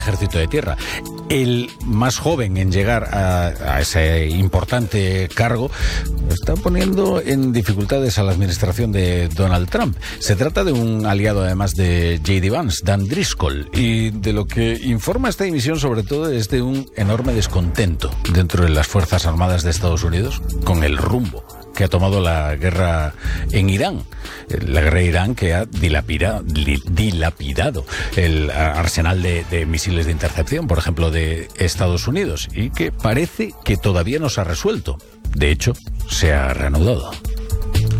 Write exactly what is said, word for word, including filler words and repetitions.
Ejército de Tierra. El más joven en llegar a, a ese importante cargo está poniendo en dificultades a la administración de Donald Trump. Se trata de un aliado además de J D Vance, Dan Driscoll, y de lo que informa esta emisión sobre todo es de un enorme descontento dentro de las Fuerzas Armadas de Estados Unidos con el rumbo que ha tomado la guerra en Irán. La guerra de Irán que ha dilapida, dilapidado el arsenal de, de misiles de intercepción, por ejemplo, de Estados Unidos, y que parece que todavía no se ha resuelto. De hecho, se ha reanudado.